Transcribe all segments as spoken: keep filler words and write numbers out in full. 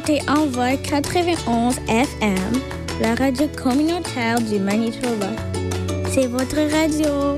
C'est Envol quatre-vingt-onze F M, la radio communautaire du Manitoba. C'est votre radio.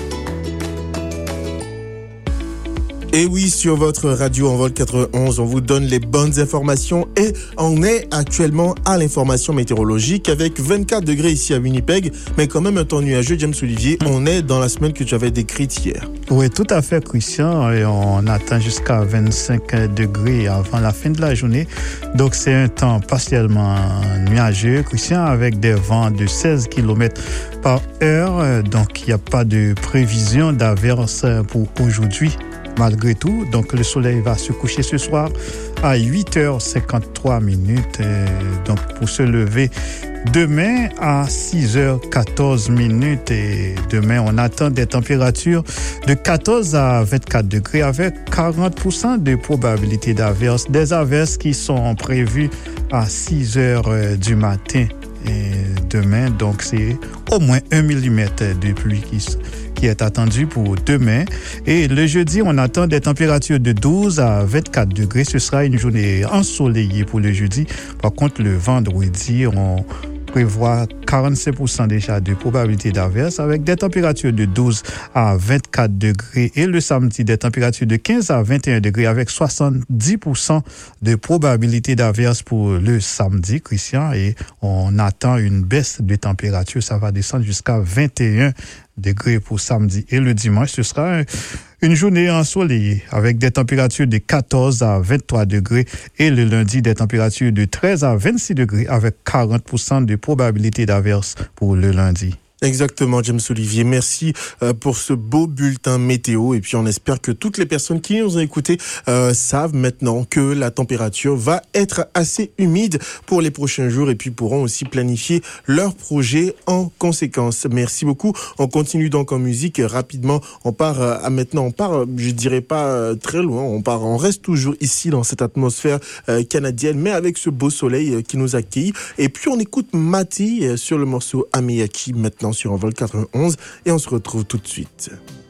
Et oui, sur votre radio Envol quatre-vingt-onze, on vous donne les bonnes informations et on est actuellement à l'information météorologique avec vingt-quatre degrés ici à Winnipeg, mais quand même un temps nuageux. James Olivier, on est dans la semaine que tu avais décrite hier. Oui, tout à fait, Christian. Et on atteint jusqu'à vingt-cinq degrés avant la fin de la journée. Donc, c'est un temps partiellement nuageux, Christian, avec des vents de seize kilomètres par heure. Donc, il n'y a pas de prévision d'averse pour aujourd'hui. Malgré tout, donc le soleil va se coucher ce soir à huit heures cinquante-trois minutes, euh, donc pour se lever demain à six heures quatorze minutes. Et demain, on attend des températures de quatorze à vingt-quatre degrés avec quarante pour cent de probabilité d'averse. Des averses qui sont prévues à six heures du matin. Et demain, donc c'est au moins un millimètre de pluie qui qui est attendu pour demain. Et le jeudi, on attend des températures de douze à vingt-quatre degrés. Ce sera une journée ensoleillée pour le jeudi. Par contre, le vendredi, on prévoit quarante-cinq pour cent déjà de probabilité d'averse avec des températures de douze à vingt-quatre degrés. Et le samedi, des températures de quinze à vingt et un degrés avec soixante-dix pour cent de probabilité d'averse pour le samedi, Christian. Et on attend une baisse de température. Ça va descendre jusqu'à vingt et un degrés pour samedi. Et le dimanche, ce sera un, une journée ensoleillée avec des températures de quatorze à vingt-trois degrés et le lundi, des températures de treize à vingt-six degrés avec quarante pour cent de probabilité d'averse pour le lundi. Exactement, James Olivier. Merci euh, pour ce beau bulletin météo. Et puis, on espère que toutes les personnes qui nous ont écoutés euh, savent maintenant que la température va être assez humide pour les prochains jours et puis pourront aussi planifier leurs projets en conséquence. Merci beaucoup. On continue donc en musique rapidement. On part euh, à maintenant, on part, je dirais pas euh, très loin. On part, on reste toujours ici dans cette atmosphère euh, canadienne, mais avec ce beau soleil euh, qui nous accueille. Et puis, on écoute Mati euh, sur le morceau Ameyaki maintenant sur Envol quatre-vingt-onze et on se retrouve tout de suite.